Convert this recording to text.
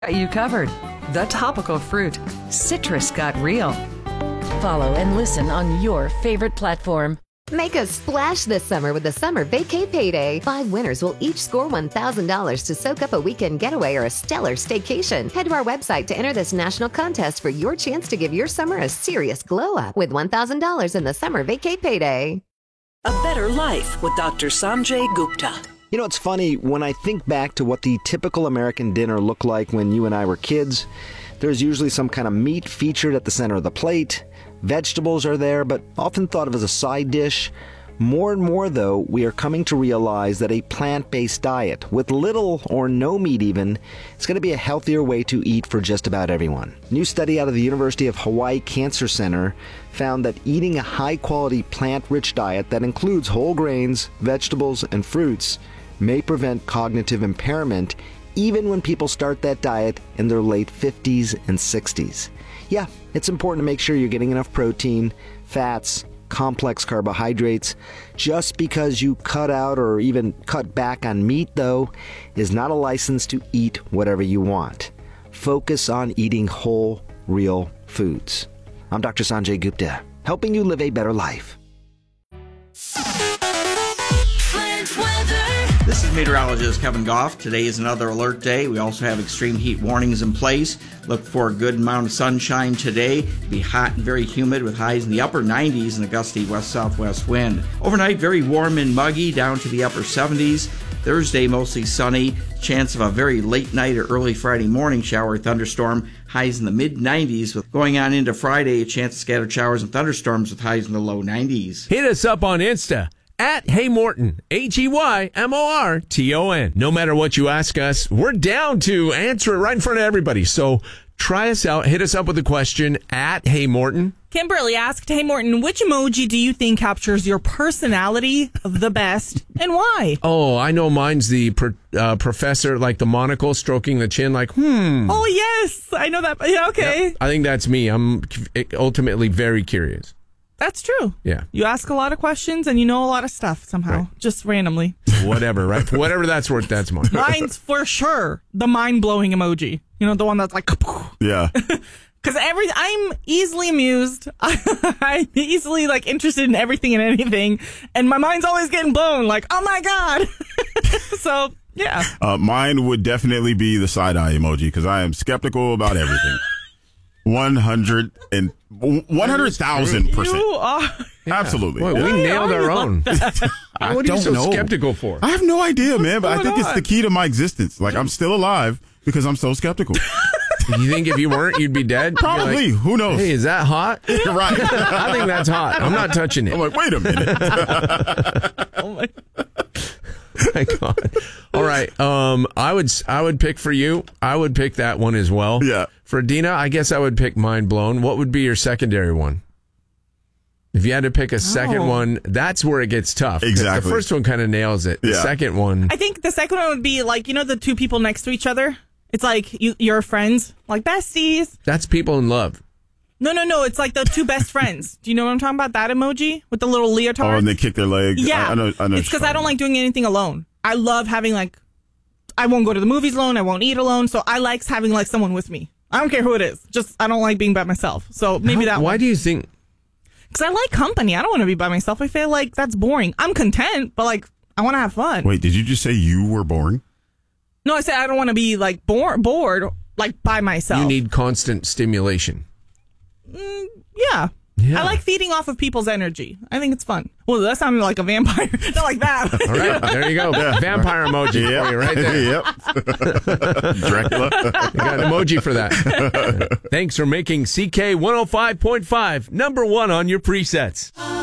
Got you covered. The topical fruit. Citrus got real. Follow and listen on your favorite platform. Make a splash this summer with the Summer Vacay Payday. 5 winners will each score $1,000 to soak up a weekend getaway or a stellar staycation. Head to our website to enter this national contest for your chance to give your summer a serious glow up with $1,000 in the Summer Vacay Payday. A Better Life with Dr. Sanjay Gupta. You know, it's funny, when I think back to what the typical American dinner looked like when you and I were kids, there's usually some kind of meat featured at the center of the plate. Vegetables are there, but often thought of as a side dish. More and more, though, we are coming to realize that a plant-based diet, with little or no meat even, is going to be a healthier way to eat for just about everyone. A new study out of the University of Hawaii Cancer Center found that eating a high-quality plant-rich diet that includes whole grains, vegetables, and fruits may prevent cognitive impairment even when people start that diet in their late 50s and 60s. Yeah, it's important to make sure you're getting enough protein, fats, complex carbohydrates. Just because you cut out or even cut back on meat, though, is not a license to eat whatever you want. Focus on eating whole, real foods. I'm Dr. Sanjay Gupta, helping you live a better life. This is meteorologist Kevin Goff. Today is another alert day. We also have extreme heat warnings in place. Look for a good amount of sunshine today. It'll be hot and very humid with highs in the upper 90s and a gusty west-southwest wind. Overnight, very warm and muggy down to the upper 70s. Thursday, mostly sunny. Chance of a very late night or early Friday morning shower or thunderstorm. Highs in the mid-90s. With going on into Friday, a chance of scattered showers and thunderstorms with highs in the low 90s. Hit us up on Insta. At Hey Morton, HeyMorton. No matter what you ask us, we're down to answer it right in front of everybody. So try us out. Hit us up with a question at Hey Morton. Kimberly asked, Hey Morton, which emoji do you think captures your personality the best and why? Oh, I know mine's the professor, like the monocle stroking the chin, like, Oh, yes. I know that. Yeah, okay. Yep. I think that's me. I'm ultimately very curious. That's true. Yeah. You ask a lot of questions and you know a lot of stuff somehow, right. Just randomly. Whatever, right? For whatever that's worth, that's mine. Mine's for sure the mind-blowing emoji. You know, the one that's like... Yeah. Because I'm easily amused. I'm easily, interested in everything and anything. And my mind's always getting blown, like, oh, my God. So, yeah. Mine would definitely be the side-eye emoji, because I am skeptical about everything. 100,000%. You are. Yeah. Absolutely. Boy, we nailed our own. What are you so skeptical for? I have no idea, man, but I think it's the key to my existence. Like, I'm still alive because I'm so skeptical. You think if you weren't, you'd be dead? Probably. Who knows? Hey, is that hot? You're right. I think that's hot. I'm not touching it. I'm like, wait a minute. Oh, my God. All right. I would pick for you. I would pick that one as well. Yeah. For Dina, I guess I would pick Mind Blown. What would be your secondary one? If you had to pick a second one, that's where it gets tough. Exactly. The first one kind of nails it. The second one. I think the second one would be the two people next to each other. It's like you're friends, like besties. That's people in love. No. It's like the two best friends. Do you know what I'm talking about? That emoji with the little leotard. Oh, and they kick their leg. Yeah. I know. It's because I don't like doing anything alone. I love having I won't go to the movies alone. I won't eat alone. So I like having someone with me. I don't care who it is. Just I don't like being by myself. So maybe that one. Why do you think? Because I like company. I don't want to be by myself. I feel like that's boring. I'm content, but I want to have fun. Wait, did you just say you were boring? No, I said I don't want to be bored by myself. You need constant stimulation. Yeah. I like feeding off of people's energy. I think it's fun. Well, that sounded like a vampire. Not like that. All right, there you go. Yeah. Vampire emoji for you right there. Yep. Dracula. You got an emoji for that. Thanks for making CK 105.5 number one on your presets.